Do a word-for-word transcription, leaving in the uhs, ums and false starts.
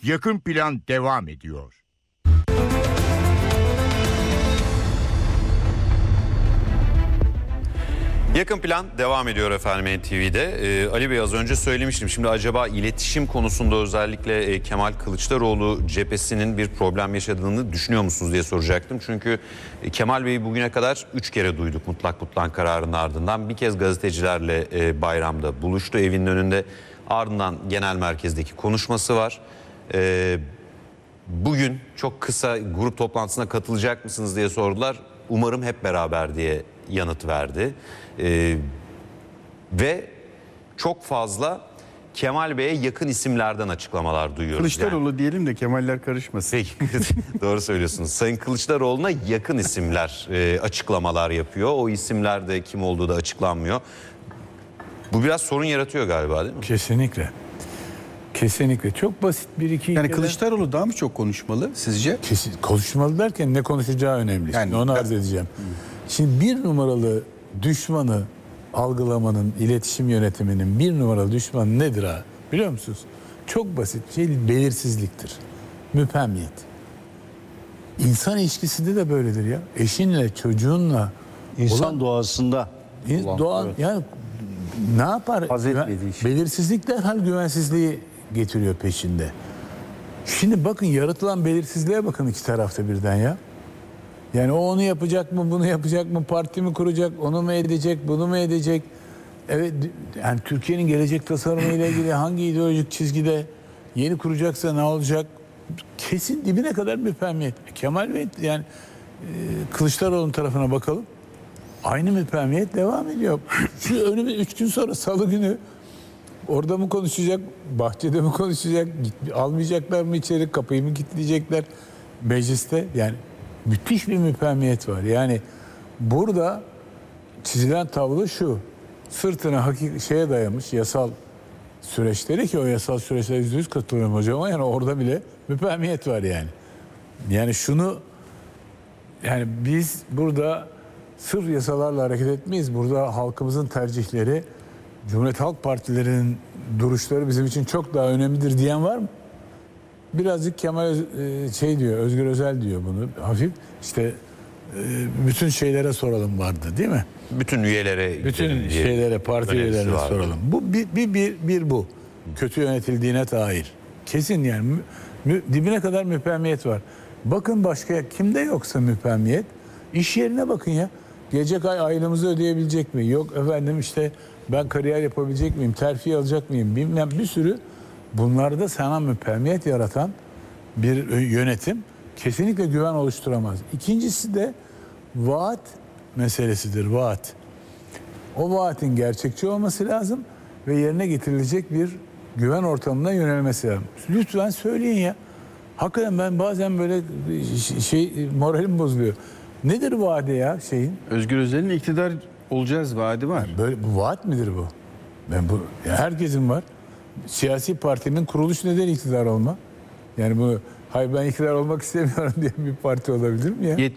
Yakın Plan devam ediyor. Yakın Plan devam ediyor efendim N T V'de. Ee, Ali Bey, az önce söylemiştim. Şimdi acaba iletişim konusunda özellikle e, Kemal Kılıçdaroğlu cephesinin bir problem yaşadığını düşünüyor musunuz diye soracaktım. Çünkü e, Kemal Bey'i bugüne kadar üç kere duyduk mutlak mutlak kararının ardından. Bir kez gazetecilerle e, bayramda buluştu evinin önünde. Ardından genel merkezdeki konuşması var. E, bugün çok kısa grup toplantısına katılacak mısınız diye sordular. Umarım hep beraber diye yanıt verdi. Ee, ve çok fazla Kemal Bey'e yakın isimlerden açıklamalar duyuyoruz. Kılıçdaroğlu yani. diyelim de Kemaller karışmasın. Peki, doğru söylüyorsunuz. Sayın Kılıçdaroğlu'na yakın isimler e, açıklamalar yapıyor. O isimler de kim olduğu da açıklanmıyor. Bu biraz sorun yaratıyor galiba, değil mi? Kesinlikle. Kesinlikle. Çok basit bir iki... Yani ülkeden... Kılıçdaroğlu daha mı çok konuşmalı sizce? Kesin, konuşmalı derken ne konuşacağı önemli. Yani, Şimdi onu arz edeceğim. Hmm. Şimdi bir numaralı düşmanı algılamanın, iletişim yönetiminin bir numaralı düşmanı nedir ha? Biliyor musunuz? Çok basit şey, belirsizliktir. Müpemiyet. İnsan ilişkisinde de böyledir ya. Eşinle, çocuğunla. İnsan olan, doğasında. in, doğa, evet. Yani ne yapar? Güven, belirsizlik derhal güvensizliği getiriyor peşinde. Şimdi bakın, yaratılan belirsizliğe bakın iki tarafta birden ya. Yani o onu yapacak mı, bunu yapacak mı, parti mi kuracak, onu mu edecek, bunu mu edecek? Evet, yani Türkiye'nin gelecek tasarımı ile ilgili hangi ideolojik çizgide yeni kuracaksa ne olacak? Kesin dibine kadar müpemiyet. Kemal Bey, yani e, Kılıçdaroğlu'nun tarafına bakalım. Aynı müpemiyet devam ediyor. Şu önümüz üç gün sonra Salı günü orada mı konuşacak, bahçede mi konuşacak, almayacaklar mı içeri, kapıyı mı kilitleyecekler mecliste? Yani müthiş bir müpemiyet var. Yani burada çizilen tablo şu: sırtına hakik şeye dayamış yasal süreçleri, ki o yasal süreçlere yüzde yüz katılıyorum hocam, yani orada bile müpemiyet var yani. Yani şunu, yani biz burada sırf yasalarla hareket etmeyiz. Burada halkımızın tercihleri, Cumhuriyet Halk Partilerinin duruşları bizim için çok daha önemlidir diyen var mı? Birazcık Kemal şey diyor, Özgür Özel diyor bunu hafif. İşte bütün şeylere soralım vardı, değil mi? Bütün üyelere, bütün şeylere, parti üyelerine vardı. Soralım. Bu bir, bir, bir, bir bu. Kötü yönetildiğine dair. Kesin yani. Mü, mü, dibine kadar müpemiyet var. Bakın başka kimde yoksa müpemiyet. İş yerine bakın ya. Gelecek ay aylığımızı ödeyebilecek mi? Yok efendim işte ben kariyer yapabilecek miyim? Terfi alacak mıyım? Bilmem, bir sürü bunlarda sana müpemiyet yaratan bir yönetim kesinlikle güven oluşturamaz. İkincisi de vaat meselesidir, vaat. O vaatin gerçekçi olması lazım ve yerine getirilecek bir güven ortamına yönelmesi lazım. Lütfen söyleyin ya. Hakikaten ben bazen böyle şey moralim bozuluyor. Nedir vaadi ya şeyin? Özgür Özel'in iktidar olacağız vaadi var. Yani böyle bu vaat midir bu? Ben bu yani herkesin var. Siyasi partinin kuruluş nedeni iktidar olma. Yani bu hayır ben iktidar olmak istemiyorum diye bir parti olabilir mi ya?